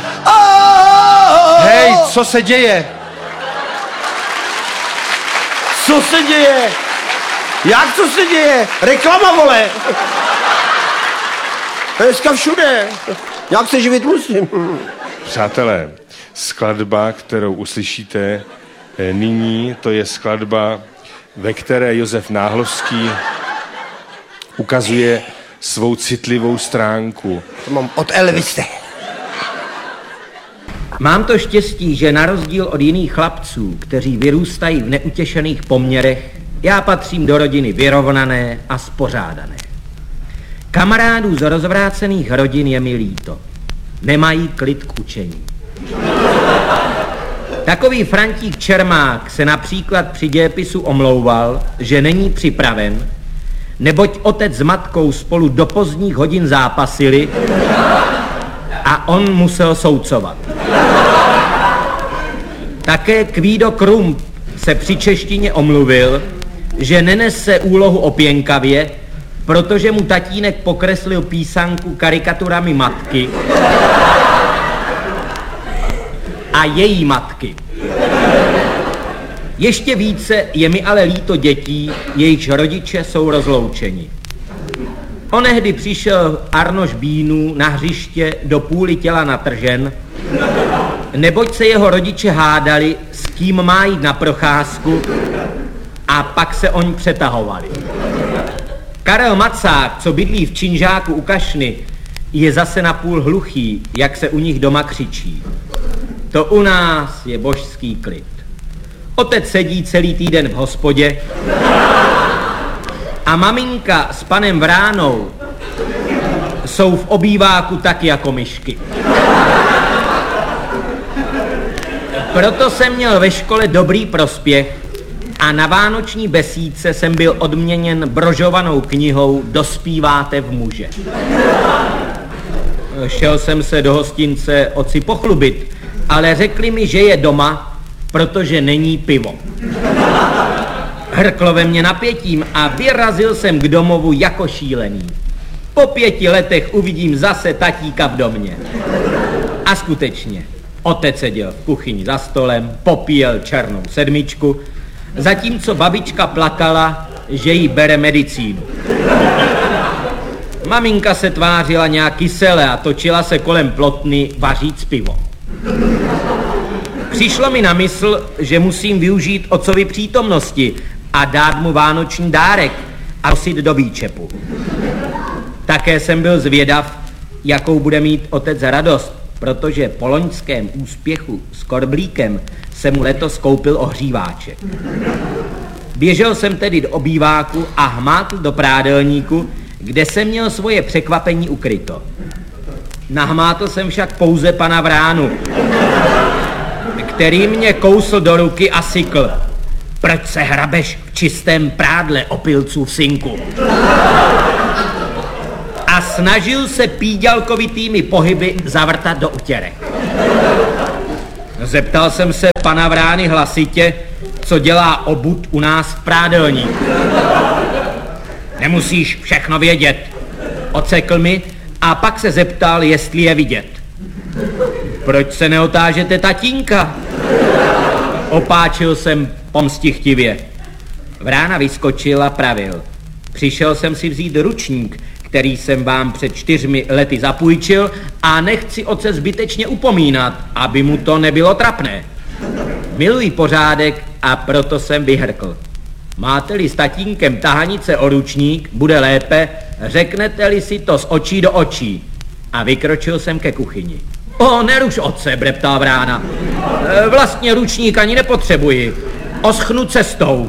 Hej, co se děje? Co se děje? Jak co se děje? Reklama, vole! Dneska všude. Jak se živit musím. Přátelé, skladba, kterou uslyšíte nyní, to je skladba, ve které Josef Náhlovský ukazuje svou citlivou stránku. To mám od Elvise. Mám to štěstí, že na rozdíl od jiných chlapců, kteří vyrůstají v neutěšených poměrech, já patřím do rodiny vyrovnané a spořádané. Kamarádů z rozvrácených rodin je mi líto. Nemají klid k učení. Takový Frantík Čermák se například při dějepisu omlouval, že není připraven, neboť otec s matkou spolu do pozdních hodin zápasili a on musel soucovat. Také Kvído Krump se při češtině omluvil, že nenese úlohu opěnkavě, protože mu tatínek pokreslil písanku karikaturami matky a její matky. Ještě více je mi ale líto dětí, jejichž rodiče jsou rozloučeni. Onehdy přišel Arnoš Bínů na hřiště do půli těla natržen, neboť se jeho rodiče hádali, s kým má jít na procházku, a pak se oni přetahovali. Karel Macák, co bydlí v Činžáku u Kašny, je zase napůl hluchý, jak se u nich doma křičí. To u nás je božský klid. Otec sedí celý týden v hospodě a maminka s panem Vránou jsou v obýváku tak jako myšky. Proto jsem měl ve škole dobrý prospěch a na vánoční besídce jsem byl odměněn brožovanou knihou Dospíváte v muže. Šel jsem se do hostince otci pochlubit, ale řekli mi, že je doma, protože není pivo. Hrklo ve mně napětím a vyrazil jsem k domovu jako šílený. Po 5 letech uvidím zase tatíka v domě. A skutečně, otec seděl v kuchyni za stolem, popíjel černou sedmičku, zatímco babička plakala, že jí bere medicínu. Maminka se tvářila nějak kysele a točila se kolem plotny vaříc pivo. Přišlo mi na mysl, že musím využít otcovy přítomnosti a dát mu vánoční dárek a nosit do výčepu. Také jsem byl zvědav, jakou bude mít otec radost, protože po loňském úspěchu s korblíkem se mu letos koupil ohříváček. Běžel jsem tedy do obýváku a hmátl do prádelníku, kde jsem měl svoje překvapení ukryto. Nahmátl jsem však pouze pana Vránu, který mě kousl do ruky a sykl. Proč se hrabeš v čistém prádle, opilcův synku? A snažil se píďalkovitými pohyby zavrtat do utěrek. Zeptal jsem se pana Vrány hlasitě, co dělá obud u nás v prádelníku. Nemusíš všechno vědět, ocekl mi a pak se zeptal, jestli je vidět. Proč se neotážete tatínka? Opáčil jsem pomstichtivě. Vrána vyskočil a pravil. Přišel jsem si vzít ručník, který jsem vám před 4 lety zapůjčil a nechci otce zbytečně upomínat, aby mu to nebylo trapné. Miluji pořádek a proto jsem vyhrkl. Máte-li s tatínkem tahanice o ručník, bude lépe, řeknete-li si to z očí do očí. A vykročil jsem ke kuchyni. O, neruš otce, breptal Vrána. Vlastně ručník ani nepotřebuji. Oschnu cestou.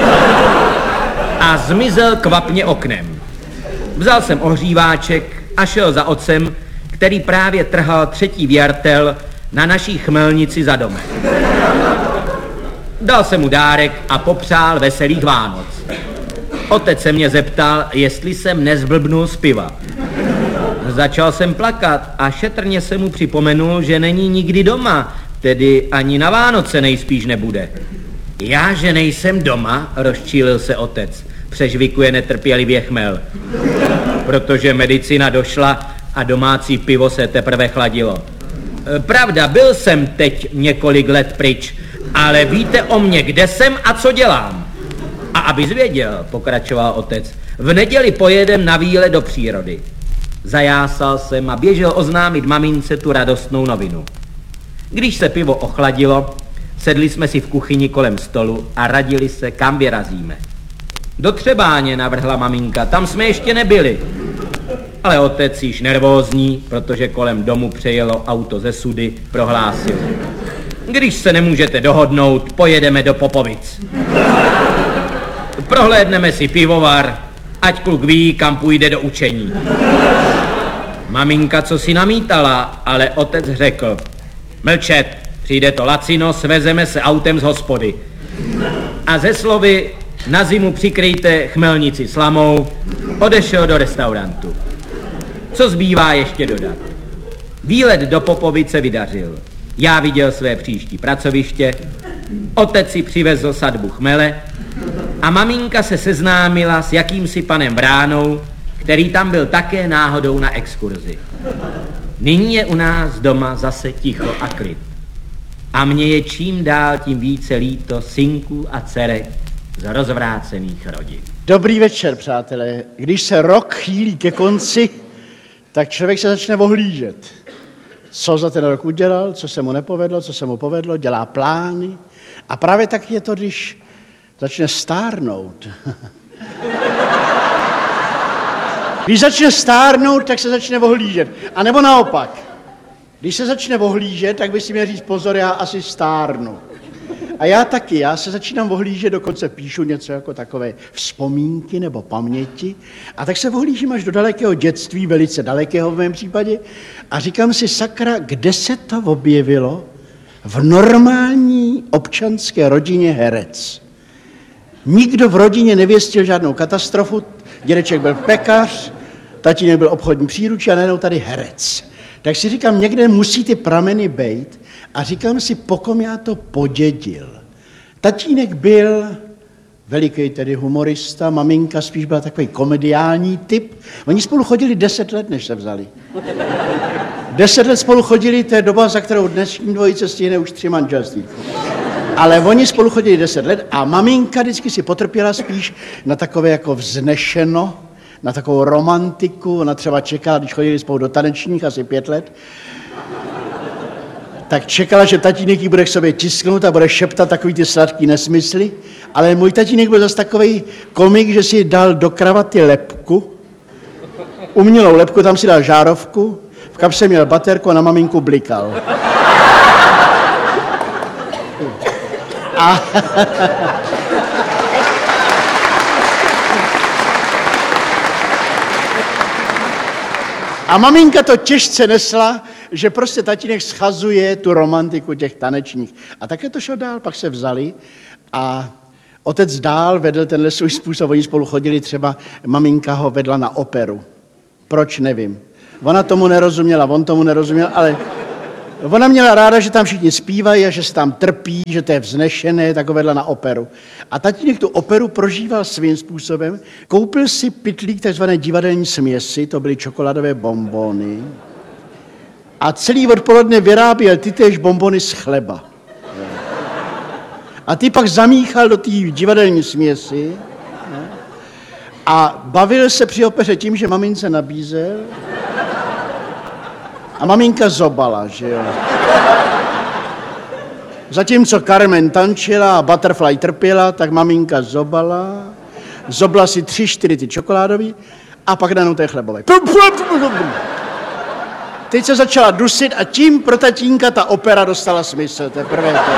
A zmizel kvapně oknem. Vzal jsem ohříváček a šel za otcem, který právě trhal 3. věrtel na naší chmelnici za domem. Dal jsem mu dárek a popřál veselých Vánoc. Otec se mě zeptal, jestli jsem nezblbnul z piva. Začal jsem plakat a šetrně se mu připomenul, že není nikdy doma, tedy ani na Vánoce nejspíš nebude. Já, že nejsem doma, rozčílil se otec, přežvikuje netrpělivě chmel, protože medicína došla a domácí pivo se teprve chladilo. Pravda, byl jsem teď několik let pryč, ale víte o mně, kde jsem a co dělám. A abys věděl, pokračoval otec, v neděli pojedem na výlet do přírody. Zajásal jsem a běžel oznámit mamince tu radostnou novinu. Když se pivo ochladilo, sedli jsme si v kuchyni kolem stolu a radili se, kam vyrazíme. Do Třebáně, navrhla maminka, tam jsme ještě nebyli. Ale otec již nervózní, protože kolem domu přejelo auto ze Sudy, prohlásil. Když se nemůžete dohodnout, pojedeme do Popovic. Prohlédneme si pivovar, ať kluk ví, kam půjde do učení. Maminka co si namítala, ale otec řekl. Mlčet, přijde to lacino, svezeme se autem z hospody. A ze slovy na zimu přikryjte chmelnici slamou, odešel do restaurantu. Co zbývá ještě dodat? Výlet do Popovice vydařil. Já viděl své příští pracoviště, otec si přivezl sadbu chmele a maminka se seznámila s jakýmsi panem Vránou, který tam byl také náhodou na exkurzi. Nyní je u nás doma zase ticho a klid. A mně je čím dál tím více líto synků a dcerek z rozvrácených rodin. Dobrý večer, přátelé. Když se rok chýlí ke konci, tak člověk se začne ohlížet. Co za ten rok udělal, co se mu nepovedlo, co se mu povedlo, dělá plány. A právě tak je to, když začne stárnout. Když začne stárnout, tak se začne ohlížet. A nebo naopak. Když se začne ohlížet, tak by si měl říct pozor, já asi stárnu. A já taky, já se začínám ohlížet, dokonce píšu něco jako takové vzpomínky nebo paměti. A tak se ohlížím až do dalekého dětství, velice dalekého v mém případě. A říkám si, sakra, kde se to objevilo v normální občanské rodině herec. Nikdo v rodině nevěstil žádnou katastrofu, dědeček byl pekař, tatínek byl obchodní příručí a najednou tady herec. Tak si říkám, někde musí ty prameny bejt a říkám si, po kom já to podědil. Tatínek byl veliký tedy humorista, maminka spíš byla takový komediální typ. Oni spolu chodili 10 let, než se vzali. 10 let spolu chodili, to je doba, za kterou dnešní dvojice stihne už 3 manželství. Ale oni spolu chodili 10 let a maminka vždycky si potrpěla spíš na takové jako vznešeno, na takovou romantiku. Ona třeba čekala, když chodili spolu do tanečních asi 5 let, tak čekala, že tatínek jí bude k sobě tisknout a bude šeptat takový ty sladký nesmysly. Ale můj tatínek byl zase takový komik, že si dal do kravaty lebku, umělou lebku, tam si dal žárovku, v kapse měl baterku a na maminku blikal. A maminka to těžce nesla, že prostě tatínek schazuje tu romantiku těch tanečních. A také to šlo dál, pak se vzali a otec dál vedl tenhle svůj způsob. Oni spolu chodili třeba, maminka ho vedla na operu. Proč, nevím. Ona tomu nerozuměla, on tomu nerozuměl, ale ona měla ráda, že tam všichni zpívají a že se tam trpí, že to je vznešené, tak ho vedla na operu. A tatínek tu operu prožíval svým způsobem. Koupil si pytlík takzvané divadelní směsi, to byly čokoládové bonbony. A celý odpoledne vyráběl tytéž bonbony z chleba. A ty pak zamíchal do té divadelní směsi a bavil se při opeře tím, že mamince nabízel. A maminka zobala, že jo. Zatímco Carmen tančila a Butterfly trpěla, tak maminka zobala. Zobla si 3-4 ty čokoládový a pak danou té chlebové. Teď se začala dusit a tím pro tatínka ta opera dostala smysl. To je prvé to.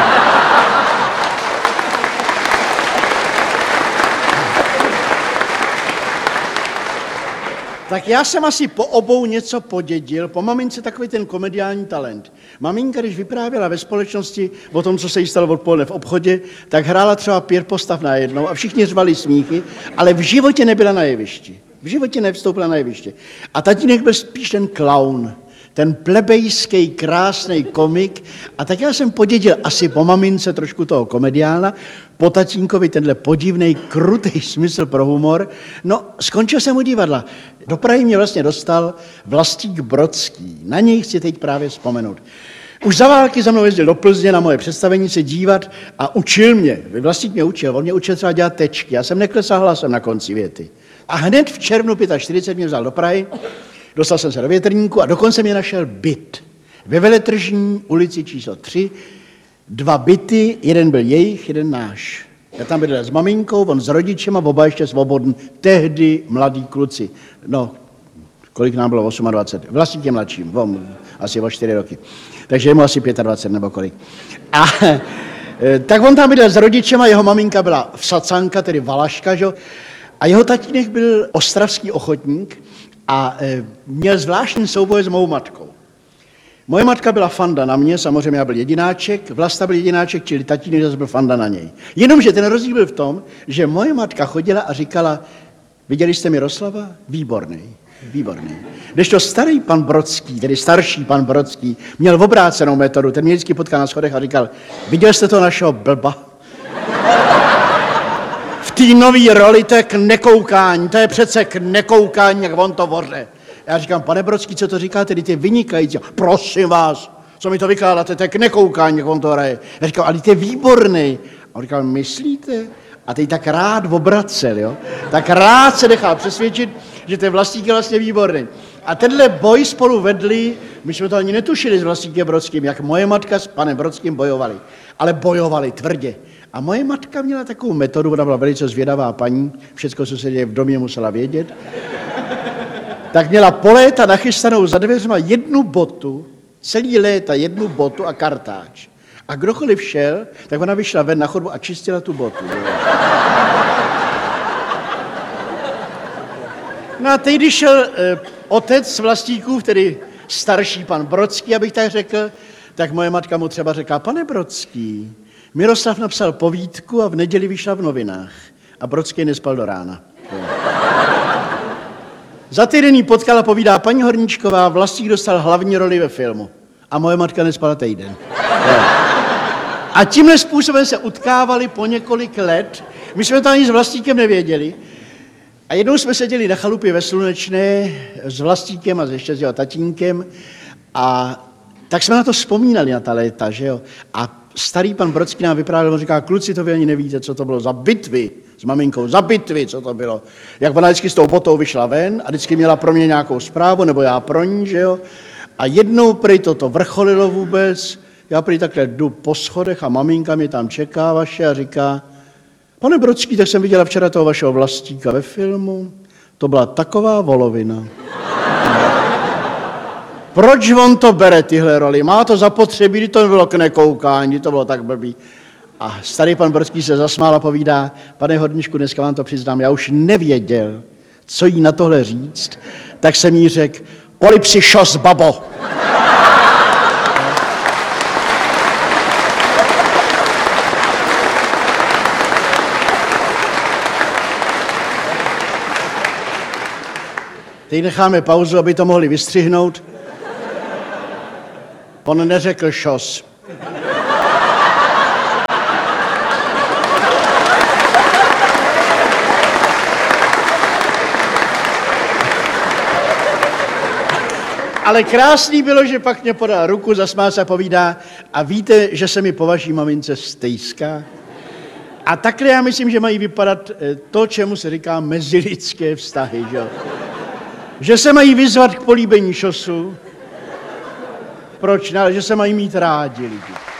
Tak já jsem asi po obou něco podědil, po mamince takový ten komediální talent. Maminka, když vyprávěla ve společnosti o tom, co se jí stalo odpoledne v obchodě, tak hrála třeba 5 postav najednou a všichni řvali smíchy, ale v životě nebyla na jevišti. V životě nevstoupila na jeviště. A tatínek byl spíš ten klaun, ten plebejský, krásný komik. A tak já jsem podědil asi po mamince trošku toho komediána, po tatínkovi tenhle podivný, krutý smysl pro humor. No, skončil jsem u divadla. Do Prahy mě vlastně dostal Vlastík Brodský. Na něj chci teď právě vzpomenout. Už za války za mnou jezdil do Plzně na moje představení se dívat a učil mě. Vlastník mě učil, on mě učil třeba dělat tečky. Já jsem neklesal hlasem na konci věty. A hned v červnu 45 mě vzal do Prahy, dostal jsem se do Větrníku a dokonce mě našel byt. Ve Veletržní ulici číslo 3, 2 byty, jeden byl jejich, jeden náš. Já tam bydlel s maminkou, on s rodičema, oba ještě svobodný, tehdy mladí kluci. No, kolik nám bylo? 28. Vlastník je mladším, on asi o 4 roky. Takže je mu asi 25 nebo kolik. A tak on tam bydlel s rodičema, jeho maminka byla vsacanka, tedy valaška, že? A jeho tatínek byl ostravský ochotník a měl zvláštní souboj s mou matkou. Moje matka byla fanda na mě, samozřejmě já byl jedináček, Vlasta byl jedináček, čili tatínek zase byl fanda na něj. Jenomže ten rozdíl byl v tom, že moje matka chodila a říkala, viděli jste Miroslava? Výborný, výborný. Kdežto starý pan Brodský, tedy starší pan Brodský, měl obrácenou metodu, ten mě vždycky potkal na schodech a říkal, viděl jste to našeho blba? V té nový roli to je k nekoukání, to je přece k nekoukání, jak on to voře. Já říkám, pane Brodský, co to říkáte, ty je vynikající. Prosím vás, co mi to vykládáte, to je k nekoukání, jak on to hraje. Já říkám, ale ty je výborný. A on říkal, myslíte? A teď tak rád obracel, jo? Tak rád se nechal přesvědčit, že ten Vlastík je vlastně výborný. A tenhle boj spolu vedli, my jsme to ani netušili s Vlastíkem Brodským, jak moje matka s panem Brodským bojovali. Ale bojovali tvrdě. A moje matka měla takovou metodu, ona byla velice zvědavá paní, všecko, co se děje v domě, musela vědět. Tak měla po léta nachystanou za dveřma jednu botu, celý léta jednu botu a kartáč. A kdokoliv šel, tak ona vyšla ven na chodbu a čistila tu botu. No a teď, když šel otec Vlastíkův, tedy starší pan Brodský, abych tak řekl, tak moje matka mu třeba řekla, pane Brodský, Miroslav napsal povídku a v neděli vyšla v novinách. A Brodský nespal do rána. Za týden jí potkala, povídá, paní Horníčková, Vlastík dostal hlavní roli ve filmu. A moje matka nespala týden. A tímhle způsobem se utkávali po několik let. My jsme to ani s Vlastíkem nevěděli. A jednou jsme seděli na chalupě ve Slunečné s Vlastíkem a ještě s jeho tatínkem. A tak jsme na to vzpomínali, na ta léta, že jo. A starý pan Brodský nám vyprávěl, on říká, kluci, to vy ani nevíte, co to bylo za bitvy s maminkou, za bitvy, co to bylo. Jak ona vždycky s tou botou vyšla ven a vždycky měla pro mě nějakou zprávu, nebo já pro ní, že jo. A jednou prý to vrcholilo vůbec, já prý takhle jdu po schodech a maminka mě tam čeká vaše a říká, pane Brodský, tak jsem viděla včera toho vašeho Vlastíka ve filmu, to byla taková volovina. Proč on to bere, tyhle roli? Má to zapotřebí, to bylo k nekoukání, to bylo tak blbý. A starý pan Brodský se zasmál a povídá, pane Horníčku, dneska vám to přiznám, já už nevěděl, co jí na tohle říct, tak jsem jí řekl, polip si šos, babo. Teď necháme pauzu, aby to mohli vystřihnout. On neřekl šos. Ale krásný bylo, že pak mě podal ruku, zasmál se a povídá, a víte, že se mi po vaší mamince stejská? A takhle já myslím, že mají vypadat to, čemu se říká mezilidské vztahy, že se mají vyzvat k políbení šosu. Proč ne? Ale že se mají mít rádi lidi.